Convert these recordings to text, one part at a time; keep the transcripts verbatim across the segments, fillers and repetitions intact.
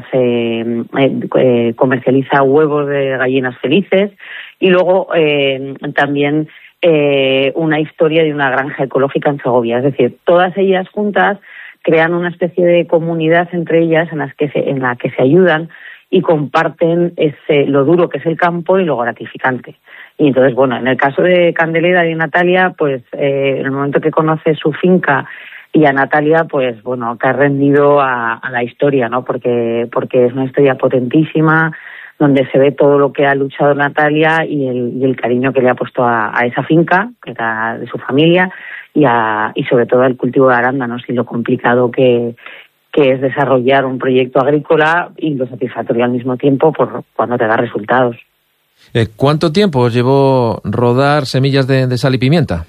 eh, eh, comercializa huevos de gallinas felices y luego eh, también eh, una historia de una granja ecológica en Segovia. Es decir, todas ellas juntas crean una especie de comunidad entre ellas en las que se, en la que se ayudan y comparten ese, lo duro que es el campo y lo gratificante. Y entonces, bueno, en el caso de Candelera y de Natalia, pues eh, en el momento que conoce su finca y a Natalia, pues bueno, que ha rendido a, a la historia, ¿no? Porque, porque es una historia potentísima, donde se ve todo lo que ha luchado Natalia y el, y el cariño que le ha puesto a, a esa finca, que era de su familia, y, a, y sobre todo al cultivo de arándanos y lo complicado que, que es desarrollar un proyecto agrícola y lo satisfactorio al mismo tiempo por cuando te da resultados. Eh, ¿Cuánto tiempo os llevó rodar Semillas de, de Sal y Pimienta?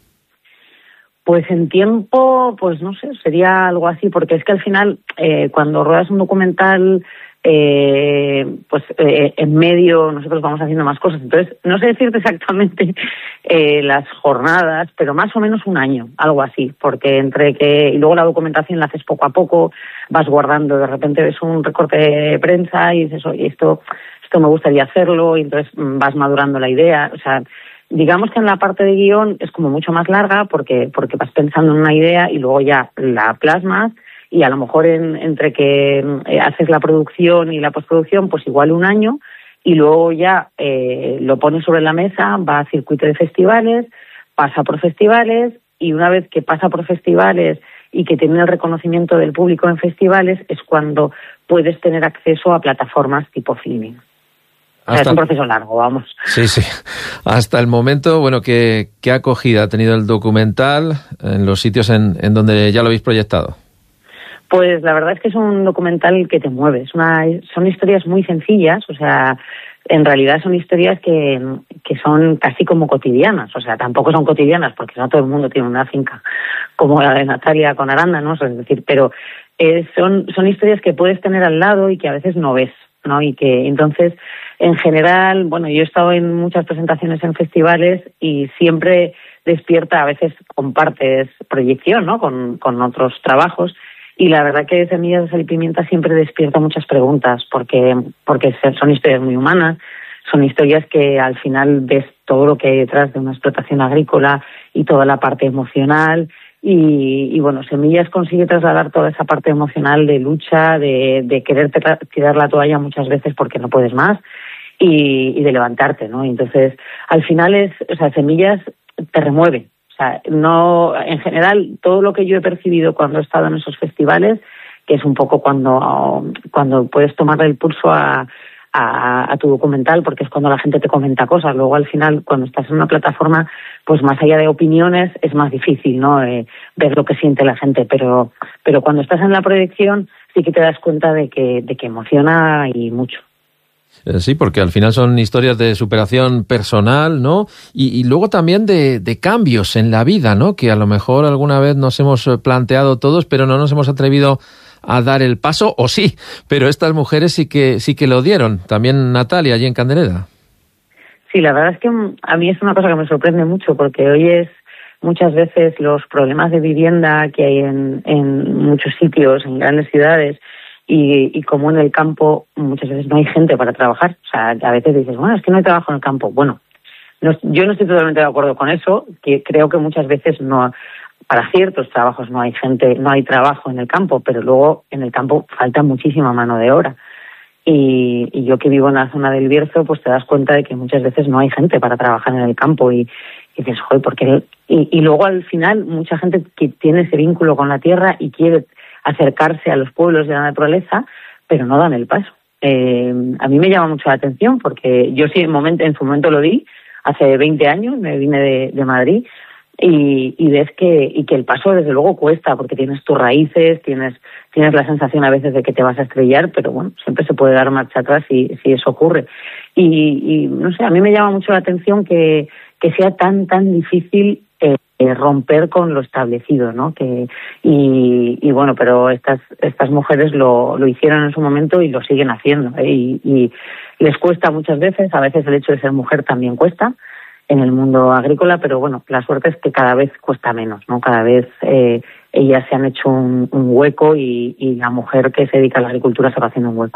Pues en tiempo, pues no sé, sería algo así, porque es que al final, eh, cuando ruedas un documental, eh, pues eh, en medio nosotros vamos haciendo más cosas. Entonces, no sé decirte exactamente eh, las jornadas, pero más o menos un año, algo así, porque entre que, y luego la documentación la haces poco a poco, vas guardando, de repente ves un recorte de prensa y dices, oye, esto, esto me gustaría hacerlo, y entonces vas madurando la idea, o sea, digamos que en la parte de guión es como mucho más larga porque porque vas pensando en una idea y luego ya la plasmas y a lo mejor en, entre que eh, haces la producción y la postproducción pues igual un año y luego ya eh, lo pones sobre la mesa, va a circuito de festivales, pasa por festivales y una vez que pasa por festivales y que tiene el reconocimiento del público en festivales es cuando puedes tener acceso a plataformas tipo Filmin. Hasta... Es un proceso largo, vamos. Sí, sí. Hasta el momento, bueno, ¿qué, qué acogida ha tenido el documental en los sitios en, en donde ya lo habéis proyectado? Pues la verdad es que es un documental que te mueve. Es una, son historias muy sencillas, o sea, en realidad son historias que, que son casi como cotidianas. O sea, tampoco son cotidianas porque no todo el mundo tiene una finca como la de Natalia con arándanos, es decir, pero eh, son, son historias que puedes tener al lado y que a veces no ves, ¿no? Y que entonces, en general, bueno, yo he estado en muchas presentaciones en festivales y siempre despierta, a veces compartes proyección, ¿no? Con, con otros trabajos y la verdad que Semillas de Sal y Pimienta siempre despierta muchas preguntas porque, porque son historias muy humanas, son historias que al final ves todo lo que hay detrás de una explotación agrícola y toda la parte emocional. Y, y bueno, Semillas consigue trasladar toda esa parte emocional de lucha, de, de querer tirar la toalla muchas veces porque no puedes más y, y de levantarte, ¿no? Y entonces, al final es, o sea, Semillas te remueve. O sea, no, en general, todo lo que yo he percibido cuando he estado en esos festivales, que es un poco cuando, cuando puedes tomarle el pulso a, a, a tu documental, porque es cuando la gente te comenta cosas. Luego, al final, cuando estás en una plataforma, pues más allá de opiniones, es más difícil, ¿no? Eh, ver lo que siente la gente. Pero, pero cuando estás en la proyección, sí que te das cuenta de que, de que emociona y mucho. Sí, porque al final son historias de superación personal, ¿no? Y, y luego también de, de cambios en la vida, ¿no? Que a lo mejor alguna vez nos hemos planteado todos, pero no nos hemos atrevido a dar el paso, o sí, pero estas mujeres sí que sí que lo dieron. También Natalia, allí en Candelera. Sí, la verdad es que a mí es una cosa que me sorprende mucho, porque oyes muchas veces los problemas de vivienda que hay en, en muchos sitios, en grandes ciudades, y, y como en el campo muchas veces no hay gente para trabajar. O sea, a veces dices, bueno, es que no hay trabajo en el campo. Bueno, no, yo no estoy totalmente de acuerdo con eso, que creo que muchas veces no, para ciertos trabajos no hay gente, no hay trabajo en el campo, pero luego en el campo falta muchísima mano de obra. Y, y yo que vivo en la zona del Bierzo, pues te das cuenta de que muchas veces no hay gente para trabajar en el campo y, y dices, joder, ¿por qué? Y, y luego al final mucha gente que tiene ese vínculo con la tierra y quiere acercarse a los pueblos de la naturaleza, pero no dan el paso. Eh, a mí me llama mucho la atención porque yo sí en, momento, en su momento lo di, hace veinte años, me vine de, de Madrid y, y ves que, y que el paso desde luego cuesta porque tienes tus raíces, tienes, tienes la sensación a veces de que te vas a estrellar, pero bueno, siempre se puede dar marcha atrás si, si eso ocurre. Y, y no sé, a mí me llama mucho la atención que, que sea tan, tan difícil eh, Eh, romper con lo establecido, ¿no? Que y, y bueno, pero estas estas mujeres lo, lo hicieron en su momento y lo siguen haciendo, ¿eh? y, y les cuesta muchas veces, a veces el hecho de ser mujer también cuesta en el mundo agrícola, pero bueno, la suerte es que cada vez cuesta menos, ¿no? Cada vez eh, ellas se han hecho un, un hueco y, y la mujer que se dedica a la agricultura se va haciendo un hueco.